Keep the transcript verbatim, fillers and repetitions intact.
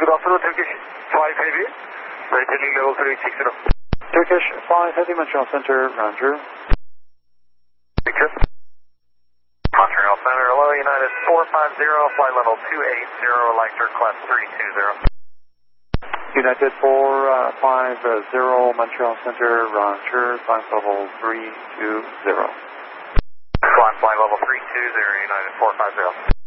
Good afternoon, Turkish five Heavy. Maintaining level three six zero. Turkish five Heavy, Montreal Center, Roger. Picture. Montreal Center, hello, United four five zero, flight level two eight zero, Electric class three two zero. United four five zero, Montreal Center, Roger, class level three two zero. Flight, flight level three two zero, United four five zero.